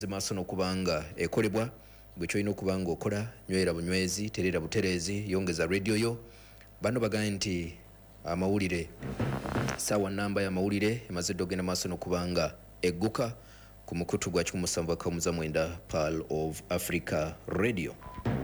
maaso n'okubanga ekolebwa bwe kyolina okubanga okola nywera bunywezi terera buterezi yongeza radio yo bano bagambye nti amawulire sawa namba ya mawulire emaze dogenda maaso n'okubanga egguka ku mukutu gwa 107.9 Pearl of Africa Radio.